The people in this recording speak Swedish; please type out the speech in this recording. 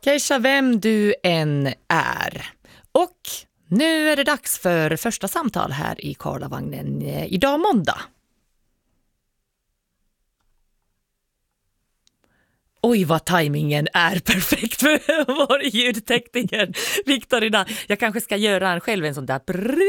Keisha, vem du än är. Och nu är det dags för första samtal här i Karlavagnen idag måndag. Oj, vad tajmingen är perfekt för vår ljudtekniker Victorina. Jag kanske ska göra själv en sån där